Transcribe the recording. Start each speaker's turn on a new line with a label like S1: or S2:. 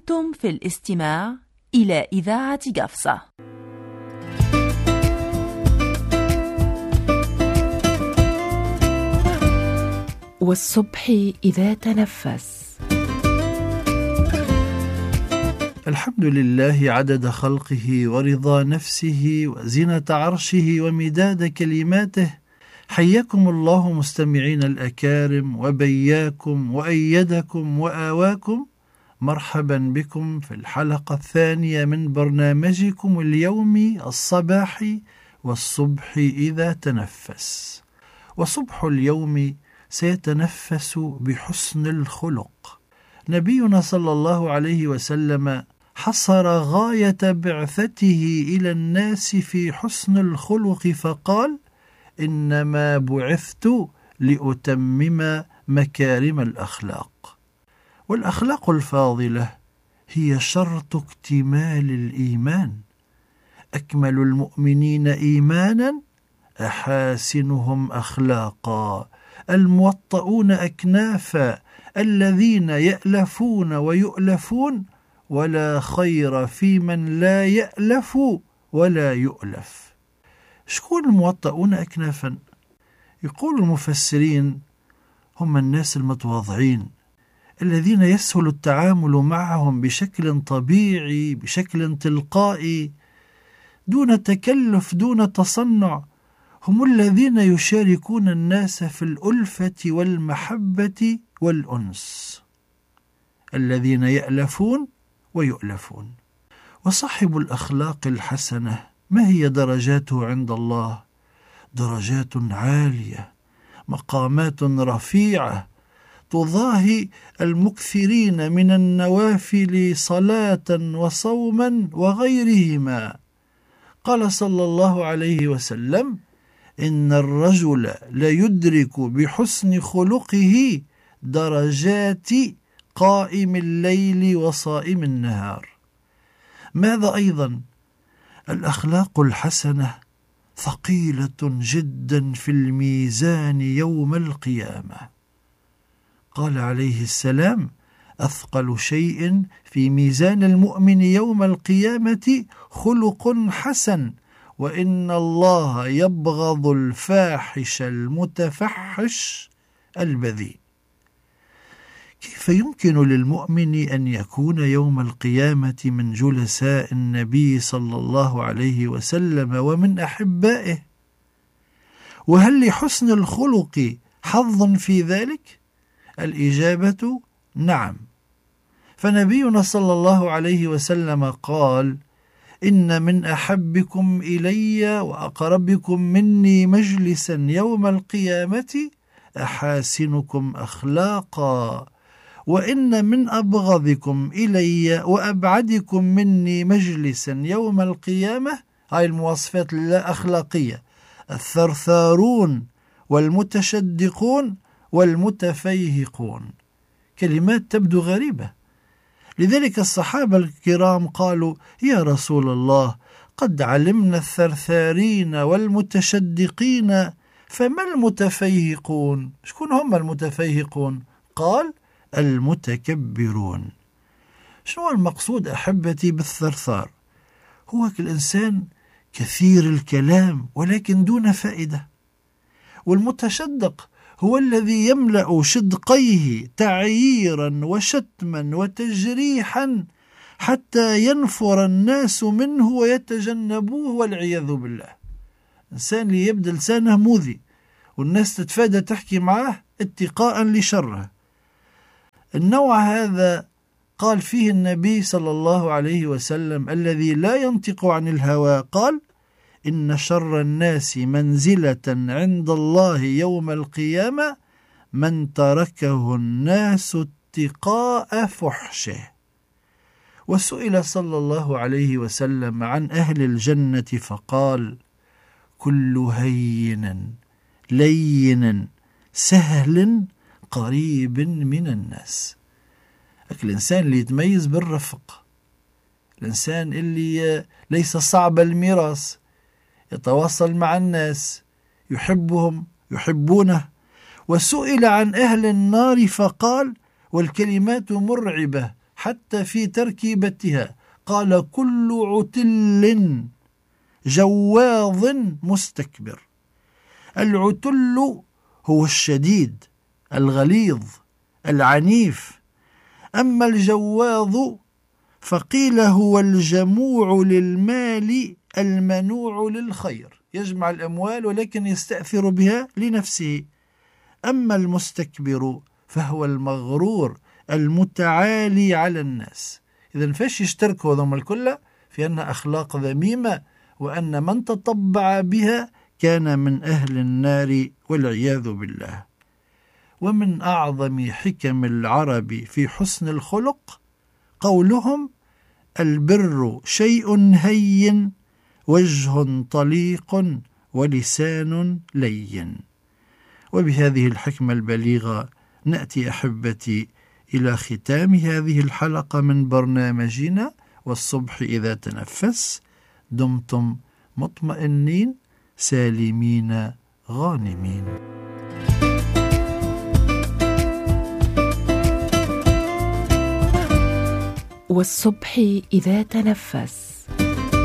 S1: أنتم في الاستماع إلى إذاعة قفصة. والصبح إذا تنفس.
S2: الحمد لله عدد خلقه ورضا نفسه وزنة عرشه ومداد كلماته. حياكم الله مستمعين الأكارم، وبياكم وأيدكم وآواكم. مرحبا بكم في الحلقة الثانية من برنامجكم اليومي الصباحي والصبح إذا تنفس. وصبح اليوم سيتنفس بحسن الخلق. نبينا صلى الله عليه وسلم حصر غاية بعثته إلى الناس في حسن الخلق فقال: إنما بعثت لأتمم مكارم الأخلاق. والأخلاق الفاضلة هي شرط اكتمال الإيمان. أكمل المؤمنين إيمانا أحاسنهم أخلاقا، الموطؤون أكنافا، الذين يألفون ويؤلفون، ولا خير في من لا يألف ولا يؤلف. شكون الموطؤون أكنافا؟ يقول المفسرين: هم الناس المتواضعين الذين يسهل التعامل معهم بشكل طبيعي، بشكل تلقائي، دون تكلف، دون تصنع. هم الذين يشاركون الناس في الألفة والمحبة والأنس، الذين يألفون ويؤلفون. وصاحب الأخلاق الحسنة ما هي درجاته عند الله؟ درجات عالية، مقامات رفيعة، تضاهي المكثرين من النوافل صلاة وصوما وغيرهما. قال صلى الله عليه وسلم: إن الرجل ليدرك بحسن خلقه درجات قائم الليل وصائم النهار. ماذا أيضا؟ الأخلاق الحسنة ثقيلة جدا في الميزان يوم القيامة. قال عليه السلام: أثقل شيء في ميزان المؤمن يوم القيامة خلق حسن، وإن الله يبغض الفاحش المتفحش البذيء. كيف يمكن للمؤمن أن يكون يوم القيامة من جلساء النبي صلى الله عليه وسلم ومن أحبائه؟ وهل لحسن الخلق حظ في ذلك؟ الإجابة نعم. فنبينا صلى الله عليه وسلم قال: إن من أحبكم إلي وأقربكم مني مجلسا يوم القيامة أحاسنكم أخلاقا، وإن من أبغضكم إلي وأبعدكم مني مجلسا يوم القيامة، هاي المواصفات اللا أخلاقية: الثرثارون والمتشدقون والمتفيهقون. كلمات تبدو غريبة، لذلك الصحابة الكرام قالوا: يا رسول الله، قد علمنا الثرثارين والمتشدقين، فما المتفيهقون؟ شكون هم المتفيهقون؟ قال: المتكبرون. شنو المقصود أحبتي بالثرثار؟ هو الإنسان كثير الكلام ولكن دون فائدة. والمتشدق هو الذي يملأ شدقيه تعييرا وشتما وتجريحا حتى ينفر الناس منه ويتجنبوه والعياذ بالله. إنسان اللي يبدأ لسانه موذي والناس تتفادى تحكي معه اتقاء لشره. النوع هذا قال فيه النبي صلى الله عليه وسلم الذي لا ينطق عن الهوى، قال: إن شر الناس منزلة عند الله يوم القيامة من تركه الناس اتقاء فحشه. وسئل صلى الله عليه وسلم عن أهل الجنة فقال: كل هين لين سهل قريب من الناس. الإنسان اللي يتميز بالرفق، الإنسان اللي ليس صعب المراس، يتواصل مع الناس، يحبهم يحبونه. وسئل عن أهل النار فقال: والكلمات مرعبة حتى في تركيبتها. قال: كل عتل جواظ مستكبر. العتل هو الشديد الغليظ العنيف، أما الجواظ فقيل هو الجموع للمال المنوع للخير، يجمع الأموال ولكن يستأثر بها لنفسه. أما المستكبر فهو المغرور المتعالي على الناس. إذن فاش يشتركوا هذوم الكل في أن أخلاق ذميمة، وأن من تطبع بها كان من أهل النار والعياذ بالله. ومن أعظم حكم العرب في حسن الخلق قولهم: البر شيء هين، وجه طليق، ولسان لين. وبهذه الحكمة البليغة نأتي أحبتي إلى ختام هذه الحلقة من برنامجنا والصبح إذا تنفس. دمتم مطمئنين سالمين غانمين.
S1: والصبح إذا تنفس.